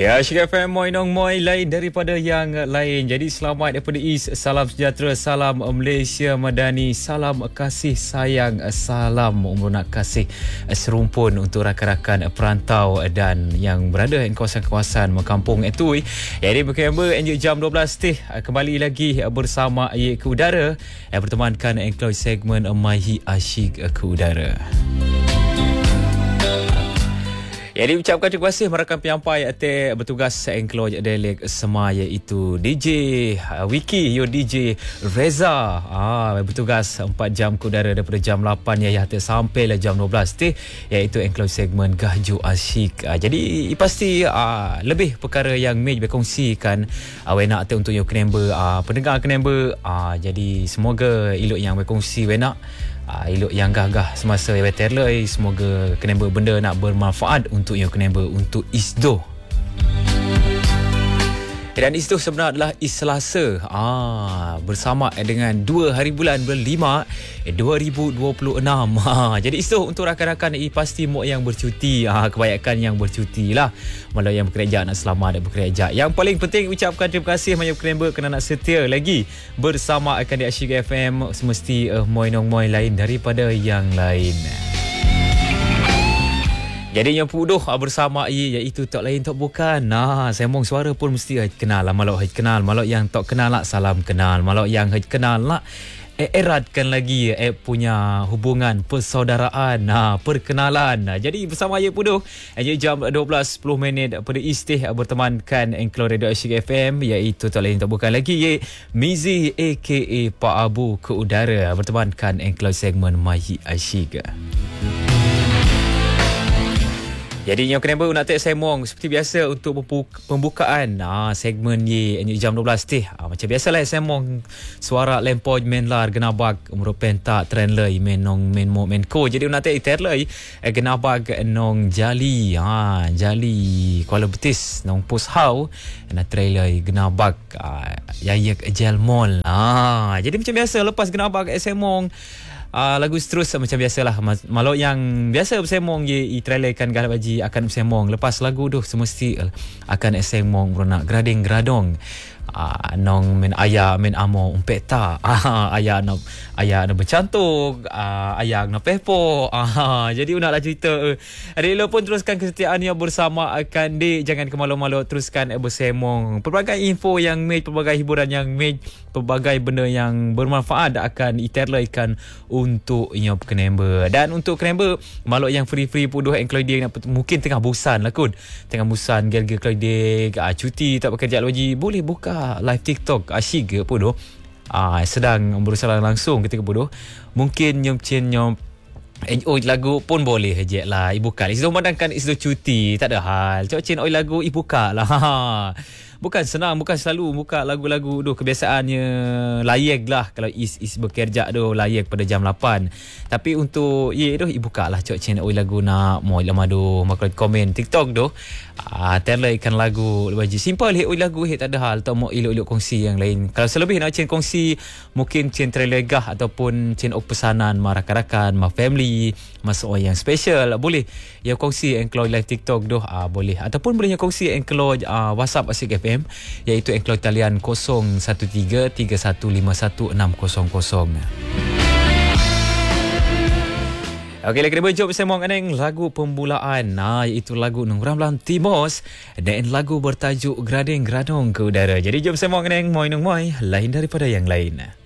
Ya, Asyik FM Moi Nong Moi lain daripada yang lain. Jadi selamat daripada East, salam sejahtera, salam Malaysia Madani, salam kasih sayang, salam nak kasih serumpun untuk rakan-rakan perantau dan yang berada di kawasan-kawasan kampung Etui. Jadi berkemba enjik jam 12 kembali lagi bersama Ye ke Udara bertemankan engkau segmen Mahi Asyik ke Udara. Jadi ucapkan terima kasih merakan penyampai atas bertugas engkau Delek Sema iaitu DJ Wiki, yo DJ Reza. Bertugas 4 jam ke udara daripada jam 8 sampai jam 12 iaitu engkau segmen Gahju Asyik. Jadi pasti lebih perkara yang Mej berkongsikan wenak atas untuk yo kenember pendengar kenember. Jadi semoga ilok yang berkongsi wenak ilok yang gagah semasa yang terlai, semoga kenember benda nak bermanfaat untuk yang kenember untuk Isdo. Dan Isdo sebenarnya adalah Selasa bersama dengan 2 hari bulan 5 2026. Jadi Isdo untuk rakan-rakan pasti mak yang bercuti, kebanyakan yang bercuti lah. Malah yang bekerja nak selamat dan bekerja. Yang paling penting ucapkan terima kasih banyak kenember kena nak setia lagi bersama akan di Asyik FM semesti Moi Nong Moi lain daripada yang lain. Jadi yang puduh bersama iaitu tak lain tak bukan. Sembong suara pun mesti kenal lah. Malah kenal, malah yang tak kenal lah salam kenal. Malah yang kenal lah eratkan lagi punya hubungan persaudaraan, perkenalan. Jadi bersama Ye Puduh jam 12:10 pada Istih bertemankan engkau Radio Asyik FM iaitu tak lain tak bukan lagi Ye Mizi aka Pak Abu ke udara bertemankan engkau segmen Mahi Asyik. Jadi yang kenapa nak tak semong seperti biasa untuk pembukaan segmen Ye jam 12 macam biasalah semong suara lempoj menlar genabag merupakan tak trend lai menong menmo menko. Jadi nak tak terlai genabag nong jali jali Kuala Betis nong Pushau nak trailer genabag yayak gel mall. Jadi macam biasa lepas genabag semong lagu seterus macam biasalah. Malau yang biasa bersemong ye trailerkan galak baji akan bersemong lepas lagu tu semesti akan semong nak grading gradong nong men ayah men amo umpeta ayah nak bercantuk ayah nak pepo. Jadi nak lah cerita Relo pun teruskan kesetiaan yang bersama akan di jangan ke malu-malu teruskan bersemong pelbagai info yang made, pelbagai hiburan yang made, pelbagai benda yang bermanfaat akan iterlaikan untuk yang kenember. Dan untuk kenember malu yang free puduh engkau dia mungkin tengah bosan lah kun, tengah bosan gerger kalau dia cuti tak bekerja lagi, boleh buka live TikTok asyik ke puduh sedang berusaha langsung ketika puduh mungkin nyom lagu pun boleh je lah ibu kali Isdo memandangkan Isdo cuti tak ada hal cok lagu ibu kak lah. Bukan senang, bukan selalu buka lagu-lagu kebiasaannya layak lah kalau is bekerja layak pada jam 8. Tapi untuk ibu kak lah cok lagu nak mau lama makan komen TikTok terlaikan lagu baju simple lagu tak ada hal tak mau ilok kongsi yang lain. Kalau selebih nak kongsi mungkin trailer gah ataupun pesanan rakan-rakan family masuk yang special boleh ya kongsi engkau live TikTok boleh ataupun boleh kongsi engkau WhatsApp Asyik FM iaitu engkau talian 0133151600. Okey, lagi berjumpa bersama dengan lagu pembulaan iaitu lagu Nung Ramlan Timos dan lagu bertajuk Grading Gradong ke udara. Jadi jom bersama dengan Moi Nung Moi lain daripada yang lain.